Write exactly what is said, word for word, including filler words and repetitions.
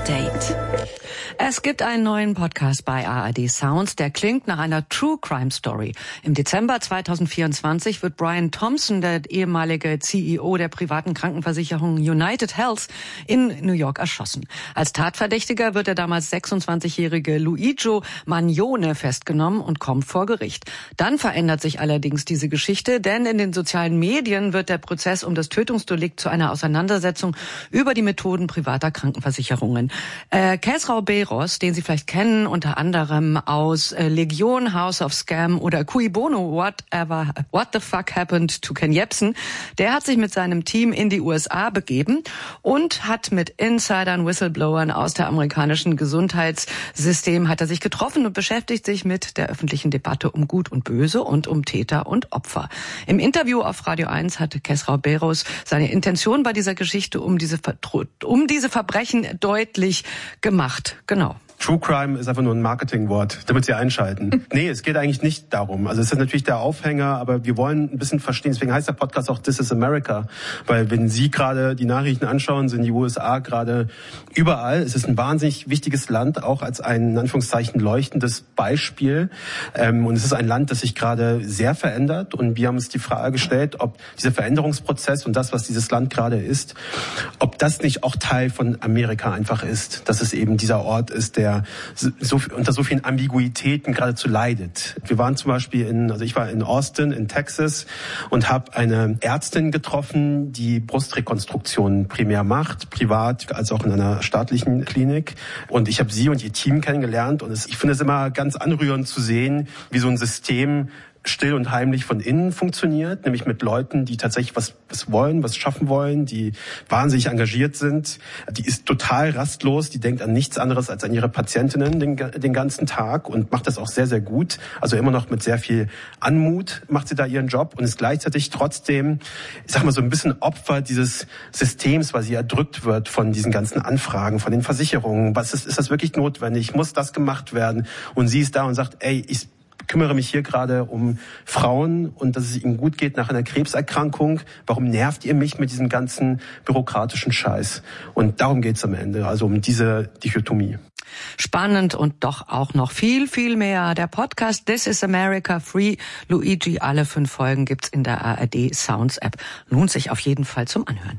Update. Es gibt einen neuen Podcast bei A R D Sounds, der klingt nach einer True Crime Story. Im Dezember zweitausendvierundzwanzig wird Brian Thompson, der ehemalige C E O der privaten Krankenversicherung United Health, in New York erschossen. Als Tatverdächtiger wird der damals sechsundzwanzigjährige Luigi Magnone festgenommen und kommt vor Gericht. Dann verändert sich allerdings diese Geschichte, denn in den sozialen Medien wird der Prozess um das Tötungsdelikt zu einer Auseinandersetzung über die Methoden privater Krankenversicherungen. Äh, Khosrow Beros, den Sie vielleicht kennen, unter anderem aus äh, Legion, House of Scam oder Cui Bono, Whatever, What the Fuck Happened to Ken Jebsen, der hat sich mit seinem Team in die U S A begeben und hat mit Insidern, Whistleblowern aus der amerikanischen Gesundheitssystem hat er sich getroffen und beschäftigt sich mit der öffentlichen Debatte um Gut und Böse und um Täter und Opfer. Im Interview auf Radio eins hatte Khosrow Beros seine Intention bei dieser Geschichte um diese, um diese Verbrechen deutlich gemacht. Genau. True Crime ist einfach nur ein Marketingwort, damit Sie einschalten. Nee, es geht eigentlich nicht darum. Also es ist natürlich der Aufhänger, aber wir wollen ein bisschen verstehen, deswegen heißt der Podcast auch This is America, weil wenn Sie gerade die Nachrichten anschauen, sind die U S A gerade überall. Es ist ein wahnsinnig wichtiges Land, auch als ein, in Anführungszeichen, leuchtendes Beispiel. Und es ist ein Land, das sich gerade sehr verändert und wir haben uns die Frage gestellt, ob dieser Veränderungsprozess und das, was dieses Land gerade ist, ob das nicht auch Teil von Amerika einfach ist, dass es eben dieser Ort ist, der so, unter so vielen Ambiguitäten geradezu leidet. Wir waren zum Beispiel in, also ich war in Austin, in Texas und habe eine Ärztin getroffen, die Brustrekonstruktion primär macht, privat als auch in einer staatlichen Klinik. Und ich habe sie und ihr Team kennengelernt und es, ich finde es immer ganz anrührend zu sehen, wie so ein System still und heimlich von innen funktioniert, nämlich mit Leuten, die tatsächlich was, was wollen, was schaffen wollen, die wahnsinnig engagiert sind. Die ist total rastlos, die denkt an nichts anderes als an ihre Patientinnen den, den ganzen Tag und macht das auch sehr, sehr gut. Also immer noch mit sehr viel Anmut macht sie da ihren Job und ist gleichzeitig trotzdem, ich sag mal, so ein bisschen Opfer dieses Systems, weil sie erdrückt wird von diesen ganzen Anfragen, von den Versicherungen. Was ist, ist das wirklich notwendig? Muss das gemacht werden? Und sie ist da und sagt, ey, ich kümmere mich hier gerade um Frauen und dass es ihnen gut geht nach einer Krebserkrankung. Warum nervt ihr mich mit diesem ganzen bürokratischen Scheiß? Und darum geht's am Ende, also um diese Dichotomie. Spannend und doch auch noch viel, viel mehr. Der Podcast This is America Free Luigi, alle fünf Folgen gibt's in der A R D Sounds App. Lohnt sich auf jeden Fall zum Anhören.